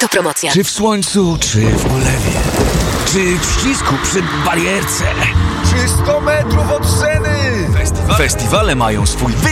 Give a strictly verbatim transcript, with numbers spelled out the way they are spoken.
To promocja. Czy w słońcu, czy w ulewie, czy w ścisku przy barierce, czy sto metrów od sceny. Festiwale, Festiwale mają swój